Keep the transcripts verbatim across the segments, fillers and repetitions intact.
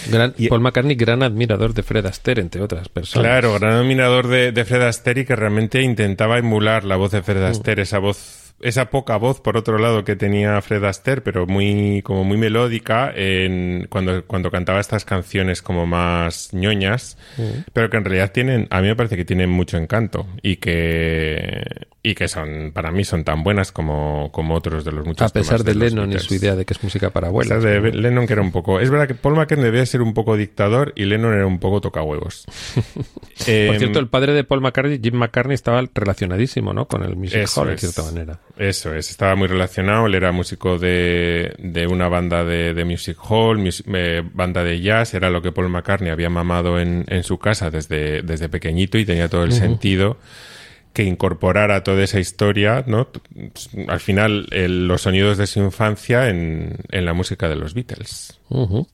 Gran, y, Paul McCartney, gran admirador de Fred Astaire, entre otras personas. Claro, gran admirador de, de Fred Astaire y que realmente intentaba emular la voz de Fred Astaire, mm. esa voz... Esa poca voz, por otro lado, que tenía Fred Astaire, pero muy como muy melódica en, cuando, cuando cantaba estas canciones como más ñoñas, uh-huh. pero que en realidad tienen, a mí me parece que tienen mucho encanto y que y que son, para mí, son tan buenas como, como otros de los muchos temas. A pesar de, de Lennon y su idea de que es música para abuelos. A pesar de ¿no? Lennon, que era un poco... Es verdad que Paul McCartney debía ser un poco dictador y Lennon era un poco tocahuevos. eh, por cierto, el padre de Paul McCartney, Jim McCartney, estaba relacionadísimo, ¿no? Con el Music Hall, en cierta manera. Eso es, estaba muy relacionado, él era músico de, de una banda de, de Music Hall, music, eh, banda de jazz, era lo que Paul McCartney había mamado en, en su casa desde, desde pequeñito y tenía todo el uh-huh. sentido que incorporara toda esa historia, ¿no? Al final, el, los sonidos de su infancia en, en la música de los Beatles. Uh-huh.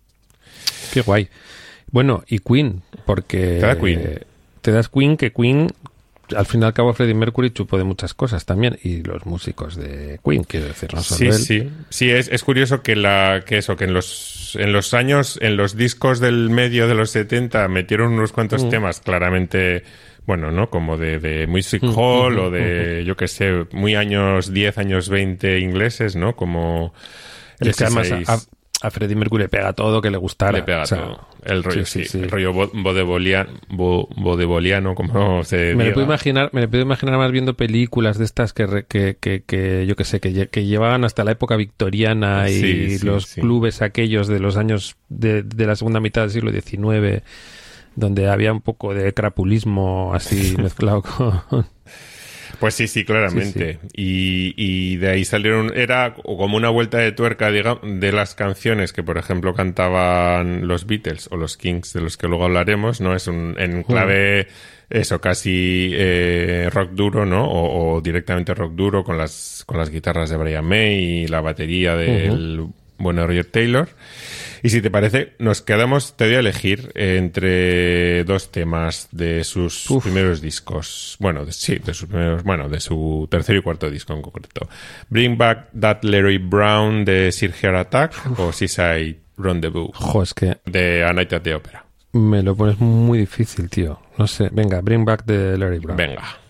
Qué guay. Bueno, y Queen, porque... Te da Queen. Eh, te das Queen, que Queen... Al fin y al cabo, Freddie Mercury chupó de muchas cosas también, y los músicos de Queen, quiero decir, no solo sí, él. Sí, sí, es, es curioso que la que eso, que en los en los años, en los discos del medio de los setenta metieron unos cuantos mm. temas claramente, bueno, ¿no? Como de, de Music Hall mm, o de, mm, yo qué sé, muy años diez, años veinte ingleses, ¿no? Como el que además a, a Freddie Mercury le pega todo, que le gustara. Le pega o sea, todo. El rollo, sí, sí, sí. El rollo bodeboliano, bodeboliano, como se me lo puedo imaginar, me lo puedo imaginar más viendo películas de estas que, que, que, que yo qué sé, que, que llevaban hasta la época victoriana y sí, sí, los sí. clubes aquellos de los años de, de la segunda mitad del siglo diecinueve, donde había un poco de crapulismo así mezclado con... Pues sí, sí, claramente. Sí, sí. Y, y de ahí salieron, era como una vuelta de tuerca, digamos, de las canciones que, por ejemplo, cantaban los Beatles o los Kings, de los que luego hablaremos, ¿no? Es un, en clave, eso, casi eh, rock duro, ¿no? O, o directamente rock duro con las, con las guitarras de Brian May y la batería del uh-huh. bueno Roger Taylor. Y si te parece, nos quedamos, te voy a elegir entre dos temas de sus Uf. primeros discos. Bueno, de, sí, de sus primeros, bueno, de su tercer y cuarto disco en concreto. Bring Back That Larry Brown de Sir Heart Attack Uf. o Seaside Rendezvous jo, es que de A Night at the Opera. Me lo pones muy difícil, tío. No sé, venga, Bring Back the Larry Brown. Venga.